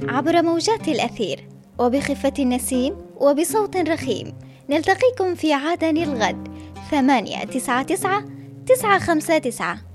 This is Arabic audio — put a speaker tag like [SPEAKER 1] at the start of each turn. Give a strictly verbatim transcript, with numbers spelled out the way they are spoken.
[SPEAKER 1] عبر موجات الأثير وبخفة النسيم وبصوت رخيم. نلتقيكم في عدن الغد. ثمانية تسعة تسعة تسعة خمسة تسعة.